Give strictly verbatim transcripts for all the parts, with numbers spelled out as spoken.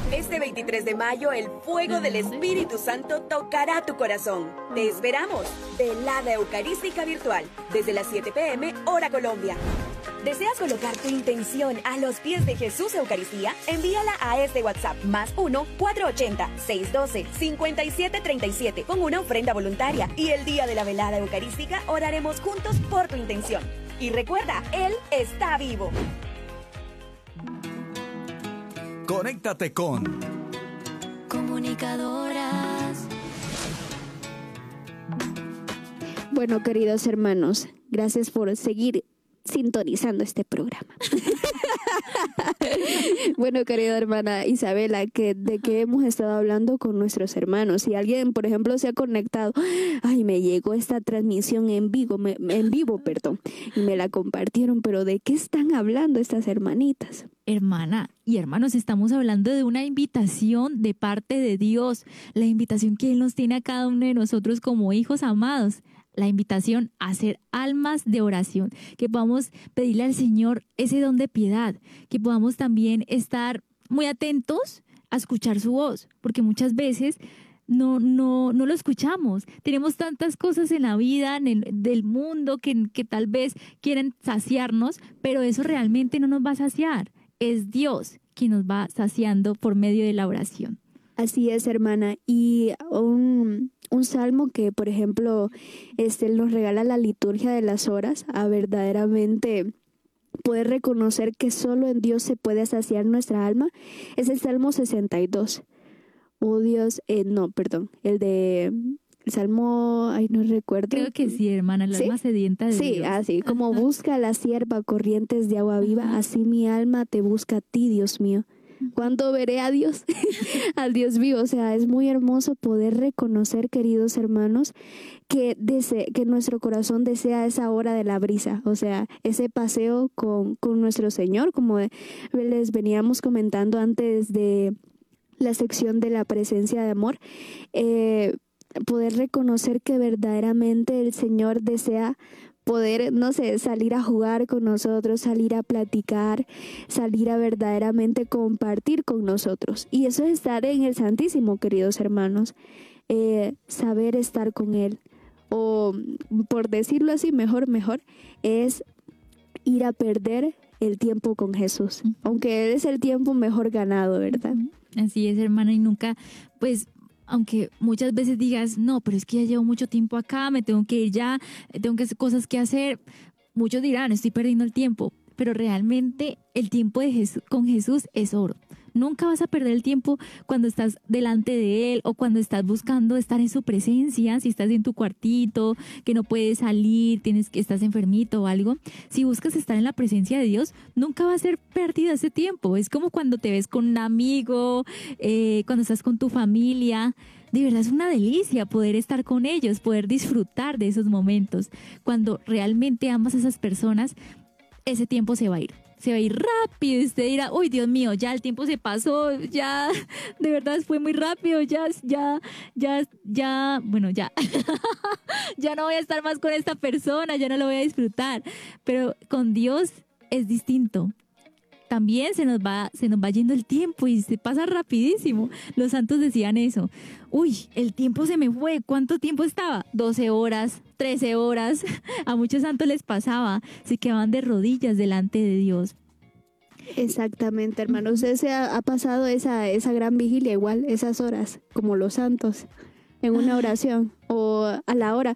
Este veintitrés de mayo, el fuego del Espíritu Santo tocará tu corazón. Te esperamos. Velada Eucarística Virtual, desde las siete pe eme, hora Colombia. ¿Deseas colocar tu intención a los pies de Jesús Eucaristía? Envíala a este WhatsApp, más uno, cuatrocientos ochenta, seiscientos doce, cincuenta y siete treinta y siete, con una ofrenda voluntaria. Y el día de la velada eucarística oraremos juntos por tu intención. Y recuerda, Él está vivo. Conéctate con Comunicadoras. Bueno, queridos hermanos, gracias por seguir sintonizando este programa. Bueno, querida hermana Isabela, que de qué hemos estado hablando con nuestros hermanos. Si alguien, por ejemplo, se ha conectado, ay, me llegó esta transmisión en vivo, me, en vivo, perdón, y me la compartieron, pero ¿de qué están hablando estas hermanitas? Hermana y hermanos, estamos hablando de una invitación de parte de Dios, la invitación que Él nos tiene a cada uno de nosotros como hijos amados. La invitación a ser almas de oración, que podamos pedirle al Señor ese don de piedad, que podamos también estar muy atentos a escuchar su voz, porque muchas veces no, no, no lo escuchamos. Tenemos tantas cosas en la vida, en el, del mundo, que, que tal vez quieren saciarnos, pero eso realmente no nos va a saciar. Es Dios quien nos va saciando por medio de la oración. Así es, hermana. Y un, un salmo que, por ejemplo, este nos regala la liturgia de las horas, a verdaderamente poder reconocer que solo en Dios se puede saciar nuestra alma, es el Salmo sesenta y dos. Oh Dios, eh, no, perdón, el de... El Salmo, ay, no recuerdo. Creo que sí, hermana, el ¿Sí? alma sedienta de sí, Dios. Sí, así, como busca la sierva corrientes de agua viva, Ajá. Así mi alma te busca a ti, Dios mío. ¿Cuándo veré a Dios? Al Dios vivo. O sea, es muy hermoso poder reconocer, queridos hermanos, que, dese, que nuestro corazón desea esa hora de la brisa. O sea, ese paseo con, con nuestro Señor, como les veníamos comentando antes de la sección de la presencia de amor. Eh, poder reconocer que verdaderamente el Señor desea poder, no sé, salir a jugar con nosotros, salir a platicar, salir a verdaderamente compartir con nosotros. Y eso es estar en el Santísimo, queridos hermanos, eh, saber estar con Él. O, por decirlo así, mejor, mejor, es ir a perder el tiempo con Jesús. Aunque es el tiempo mejor ganado, ¿verdad? Así es, hermana, y nunca, pues... Aunque muchas veces digas, no, pero es que ya llevo mucho tiempo acá, me tengo que ir ya, tengo que hacer cosas que hacer. Muchos dirán, estoy perdiendo el tiempo, pero realmente el tiempo de Jesús, con Jesús es oro. Nunca vas a perder el tiempo cuando estás delante de Él o cuando estás buscando estar en su presencia. Si estás en tu cuartito, que no puedes salir, tienes que estás enfermito o algo. Si buscas estar en la presencia de Dios, nunca va a ser pérdida ese tiempo. Es como cuando te ves con un amigo, eh, cuando estás con tu familia. De verdad es una delicia poder estar con ellos, poder disfrutar de esos momentos. Cuando realmente amas a esas personas, ese tiempo se va a ir. Se va a ir rápido y usted dirá, uy, Dios mío, ya el tiempo se pasó, ya, de verdad fue muy rápido, ya, ya, ya, ya, bueno, ya, ya no voy a estar más con esta persona, ya no lo voy a disfrutar. Pero con Dios es distinto. También se nos va, se nos va yendo el tiempo y se pasa rapidísimo. Los santos decían eso. Uy, el tiempo se me fue. ¿Cuánto tiempo estaba? doce horas, trece horas. A muchos santos les pasaba. Se quedaban de rodillas delante de Dios. Exactamente, hermano. Usted se ha, ha pasado esa, esa gran vigilia igual, esas horas, como los santos, en una oración o a la hora.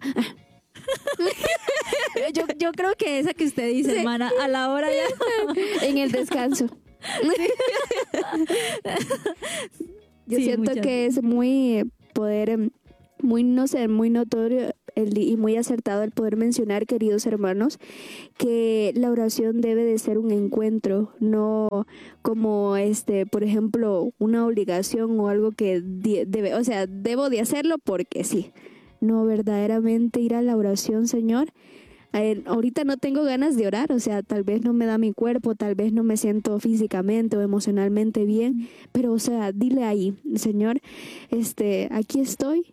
Yo, yo creo que esa que usted dice, sí, hermana, a la hora ya... En el descanso. Yo sí, siento muchas. que es muy poder, muy, no sé, muy notorio el, y muy acertado el poder mencionar, queridos hermanos, que la oración debe de ser un encuentro, no como, este, por ejemplo, una obligación o algo que debe, o sea, debo de hacerlo porque sí. No, verdaderamente ir a la oración, Señor. Eh, ahorita no tengo ganas de orar, o sea, tal vez no me da mi cuerpo, tal vez no me siento físicamente o emocionalmente bien, pero, o sea, dile ahí, Señor, este, aquí estoy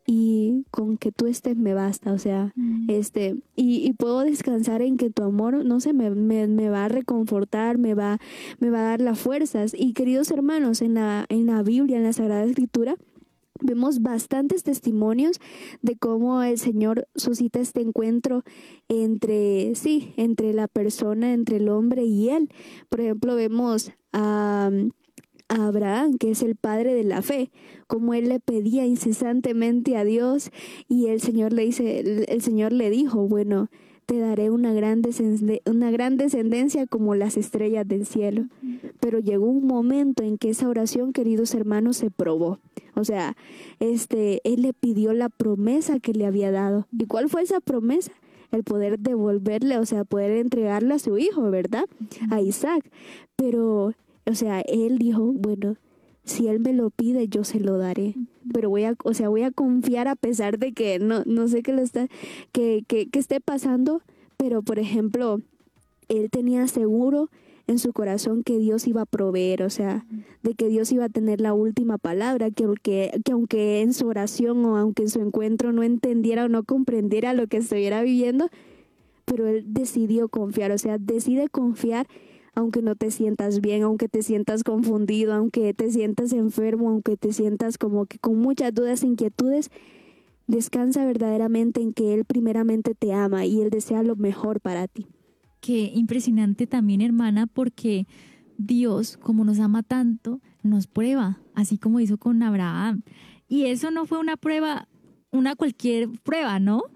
y con que tú estés me basta, o sea, Mm. este, y, y puedo descansar en que tu amor, no sé, me, me, me va a reconfortar, me va, me va a dar las fuerzas. Y queridos hermanos, en la, en la Biblia, en la Sagrada Escritura, vemos bastantes testimonios de cómo el Señor suscita este encuentro entre, sí, entre la persona, entre el hombre y Él. Por ejemplo, vemos a, a Abraham, que es el padre de la fe, como él le pedía incesantemente a Dios y el Señor le dice, el, el Señor le dijo, bueno, te daré una gran, descend- una gran descendencia como las estrellas del cielo. Pero llegó un momento en que esa oración, queridos hermanos, se probó. O sea, este, él le pidió la promesa que le había dado. ¿Y cuál fue esa promesa? El poder devolverle, o sea, poder entregarle a su hijo, ¿verdad? A Isaac. Pero, o sea, él dijo, bueno, si él me lo pide, yo se lo daré. Pero voy a, o sea, voy a confiar a pesar de que no, no sé qué le está, que, que, que esté pasando. Pero, por ejemplo, él tenía seguro en su corazón que Dios iba a proveer, o sea, de que Dios iba a tener la última palabra, que aunque, que aunque en su oración o aunque en su encuentro no entendiera o no comprendiera lo que estuviera viviendo, pero él decidió confiar, o sea, decide confiar aunque no te sientas bien, aunque te sientas confundido, aunque te sientas enfermo, aunque te sientas como que con muchas dudas e inquietudes, descansa verdaderamente en que Él primeramente te ama y Él desea lo mejor para ti. Qué impresionante también, hermana, porque Dios, como nos ama tanto, nos prueba, así como hizo con Abraham. Y eso no fue una prueba, una cualquier prueba, ¿no?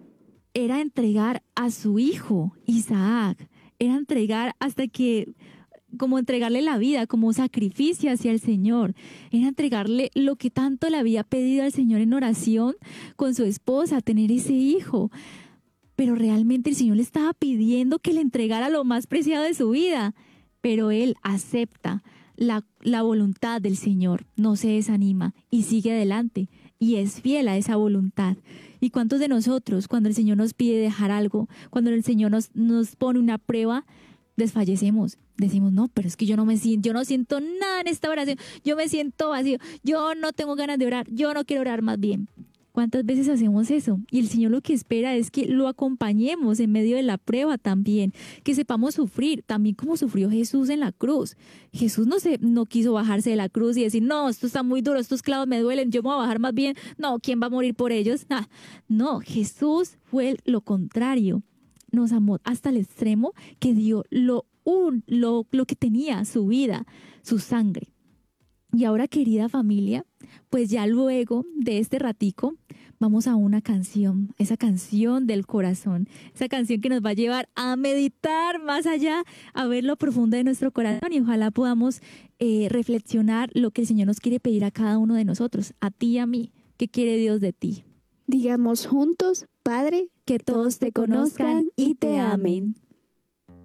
Era entregar a su hijo, Isaac. Era entregar hasta que, como entregarle la vida, como sacrificio hacia el Señor. Era entregarle lo que tanto le había pedido al Señor en oración con su esposa, tener ese hijo. Pero realmente el Señor le estaba pidiendo que le entregara lo más preciado de su vida. Pero él acepta la, la voluntad del Señor, no se desanima y sigue adelante y es fiel a esa voluntad. ¿Y cuántos de nosotros, cuando el Señor nos pide dejar algo, cuando el Señor nos, nos pone una prueba, desfallecemos? Decimos, no, pero es que yo no me siento, yo no siento nada en esta oración, yo me siento vacío, yo no tengo ganas de orar, yo no quiero orar más bien. ¿Cuántas veces hacemos eso? Y el Señor lo que espera es que lo acompañemos en medio de la prueba también, que sepamos sufrir, también como sufrió Jesús en la cruz. Jesús no, se, no quiso bajarse de la cruz y decir, no, esto está muy duro, estos clavos me duelen, yo me voy a bajar más bien. No, ¿quién va a morir por ellos? Ah, no, Jesús fue lo contrario. Nos amó hasta el extremo que dio lo, un, lo, lo que tenía, su vida, su sangre. Y ahora, querida familia, pues ya luego de este ratico vamos a una canción, esa canción del corazón, esa canción que nos va a llevar a meditar más allá, a ver lo profundo de nuestro corazón y ojalá podamos eh, reflexionar lo que el Señor nos quiere pedir a cada uno de nosotros, a ti y a mí. ¿Qué quiere Dios de ti? Digamos juntos, Padre, Que todos te conozcan y te amen.